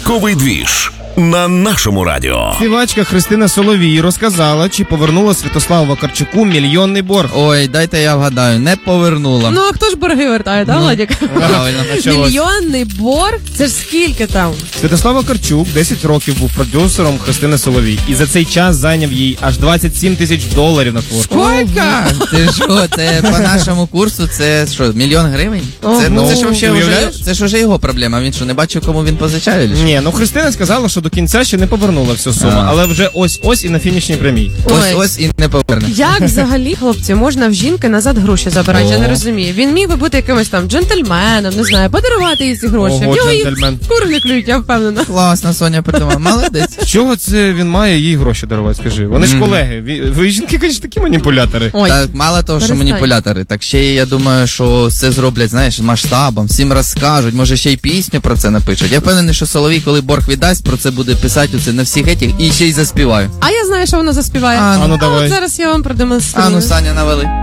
Ранковий двіж на нашому радіо. Співачка Христина Соловій розказала, чи повернула Святославу Вакарчуку мільйонний борг. Ой, дайте я вгадаю, не повернула. Ну, а хто ж борги вертає, так, Владик? Правильно. Мільйонний борг? Це ж скільки там? Святослав Вакарчук 10 років був продюсером Христини Соловій. І за цей час зайняв їй аж $27 тисяч на творчість. Ти що, це по нашому курсу, це що, $1 мільйон гривень? Це, Ну, це ж вообще уявляєш? це ж уже його проблема, він що, не бачив, кому він позичає? чи що? Ні, ну Христина сказала, що до кінця ще не повернула всю суму, А. але вже ось і на фінішній прямій. Ой. Ось і не поверне. Як взагалі, хлопці, можна в жінки назад гроші забирати? Я не розумію. Він міг би бути якимось там джентльменом, не знаю, подарувати їй ці гроші. Ого, В нього їх джентльмен. курни клюють, я впевнена. Класно, Соня придумала. Молодець. З чого це він має їй гроші дарувати, скажи? Вони ж колеги. Ви жінки, конечно, такі маніпулятори. Ой, Так, мало того, що перестань. маніпулятори, так ще й, я думаю, що все зроблять, знаєш, масштабом, всім розкажуть, може ще й пісню про це напишуть. Я впевнений, що Соловій, коли борг віддасть, про це буде писати оце на всіх етіх і ще й заспіваю. А я знаю, що вона заспіває. А, ну, давай. От зараз я вам продемонструю. А ну, Саня, навели.